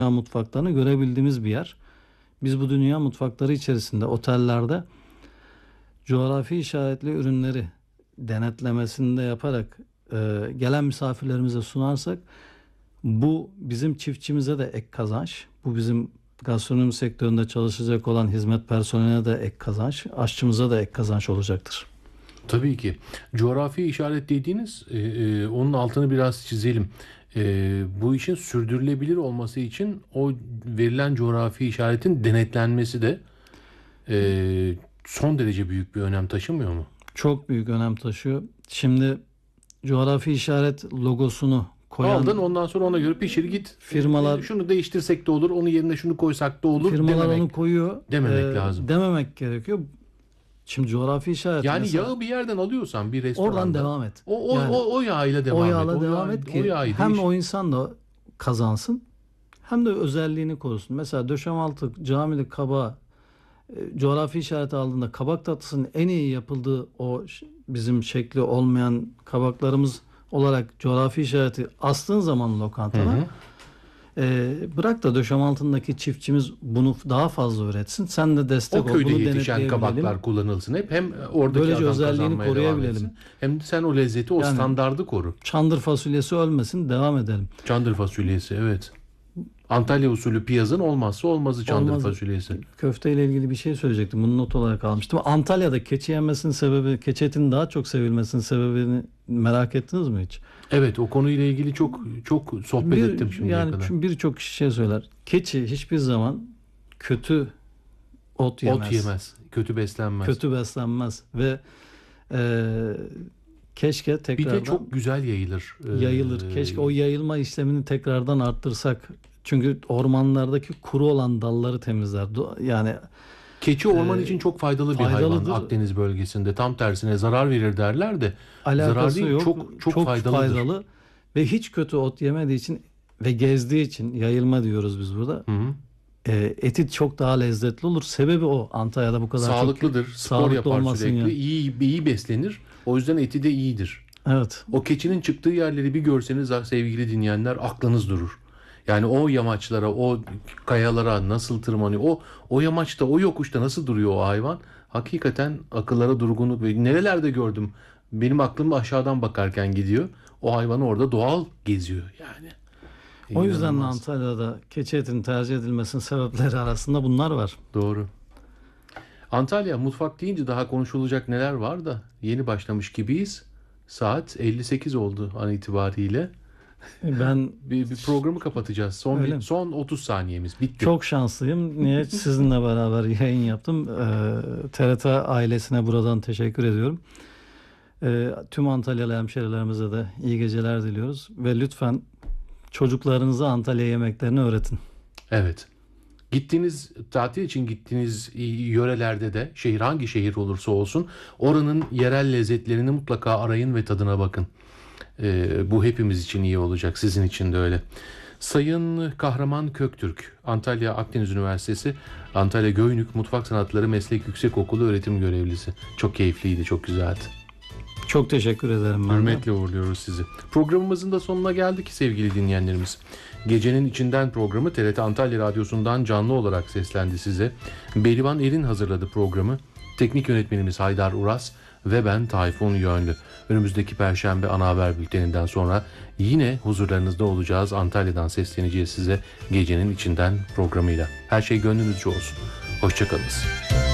mutfaklarını görebildiğimiz bir yer. Biz bu dünya mutfakları içerisinde otellerde coğrafi işaretli ürünleri denetlemesini de yaparak gelen misafirlerimize sunarsak bu bizim çiftçimize de ek kazanç. Bu bizim gastronomi sektöründe çalışacak olan hizmet personeline de ek kazanç, aşçımıza da ek kazanç olacaktır. Tabii ki. Coğrafi işaret dediğiniz, onun altını biraz çizelim. Bu işin sürdürülebilir olması için o verilen coğrafi işaretin denetlenmesi de son derece büyük bir önem taşımıyor mu? Çok büyük önem taşıyor. Şimdi coğrafi işaret logosunu koyan... Aldın, ondan sonra ona göre pişir git. Firmalar... Şunu değiştirsek de olur, onun yerine şunu koysak da olur. Firmalar onu koyuyor. Dememek lazım. Dememek gerekiyor. Şimdi coğrafi işaret... Yani mesela, yağı bir yerden alıyorsan bir restoranda... Oradan devam et. O yağıyla devam et. O yağla devam et ki hem o insan da kazansın hem de özelliğini korusun. Mesela döşemaltı camili kabağı coğrafi işareti aldığında kabak tatlısının en iyi yapıldığı o bizim şekli olmayan kabaklarımız olarak coğrafi işareti astığın zaman lokantana bırak da döşemaltındaki çiftçimiz bunu daha fazla üretsin. Sen de destek ol. O köyde yetişen kabaklar kullanılsın hep. Hem oradaki böylece adam özelliğini kazanmaya koruyabilelim. devam etsin. Hem de sen o lezzeti, o standardı koru. Çandır fasulyesi ölmesin, devam edelim. Çandır fasulyesi, evet. Antalya usulü piyazın olmazsa olmazı çandır fasulyesi. Köfte ile ilgili bir şey söyleyecektim. Bunu not olarak almıştım. Antalya'da keçi yenmesinin sebebi, keçi etinin daha çok sevilmesinin sebebini merak ettiniz mi hiç? Evet, o konuyla ilgili çok sohbet ettim şimdiye kadar. Çünkü birçok kişi şey söyler. Keçi hiçbir zaman kötü ot yemez. Kötü beslenmez. Kötü beslenmez ve keşke tekrardan... Bir de çok güzel yayılır. Yayılır. Keşke o yayılma işlemini tekrardan arttırsak. Çünkü ormanlardaki kuru olan dalları temizler. Yani keçi orman için çok faydalı bir hayvan Akdeniz bölgesinde. Tam tersine zarar verir derler de alakası zarar değil, yok. çok faydalı ve hiç kötü ot yemediği için ve gezdiği için yayılma diyoruz biz burada. Eti çok daha lezzetli olur. Sebebi o. Antalya'da bu kadar sağlıklıdır. Çok spor yapar sürekli. Yani. İyi beslenir. O yüzden eti de iyidir. Evet. O keçinin çıktığı yerleri bir görseniz sevgili dinleyenler aklınız durur. Yani o yamaçlara, o kayalara nasıl tırmanıyor, o yamaçta, o yokuşta nasıl duruyor o hayvan? Hakikaten akıllara durgunluk ve nerelerde gördüm. Benim aklım aşağıdan bakarken gidiyor. O hayvan orada doğal geziyor yani. O yüzden Antalya'da keçi etinin tercih edilmesinin sebepleri arasında bunlar var. Doğru. Antalya mutfak deyince daha konuşulacak neler var da yeni başlamış gibiyiz. Saat 58 oldu an itibariyle. Ben bir programı kapatacağız. Son 30 saniyemiz bitti. Çok şanslıyım. Niye? Sizinle beraber yayın yaptım. TRT ailesine buradan teşekkür ediyorum. Tüm Antalyalı hemşerilerimize de iyi geceler diliyoruz. Ve lütfen çocuklarınıza Antalya yemeklerini öğretin. Evet. Tatil için gittiğiniz yörelerde de hangi şehir olursa olsun oranın yerel lezzetlerini mutlaka arayın ve tadına bakın. Bu hepimiz için iyi olacak. Sizin için de öyle. Sayın Kahraman Köktürk, Antalya Akdeniz Üniversitesi Antalya Göynük Mutfak Sanatları Meslek Yüksekokulu öğretim görevlisi. Çok keyifliydi, çok güzeldi. Çok teşekkür ederim. Hürmetle uğurluyoruz sizi. Programımızın da sonuna geldik sevgili dinleyenlerimiz. Gecenin içinden programı TRT Antalya Radyosu'ndan canlı olarak seslendi size. Berivan Erin hazırladı programı. Teknik yönetmenimiz Haydar Uras ve ben Tayfun Yönlü. Önümüzdeki Perşembe ana haber bülteninden sonra yine huzurlarınızda olacağız. Antalya'dan sesleneceğiz size gecenin içinden programıyla. Her şey gönlünüzce olsun. Hoşçakalınız.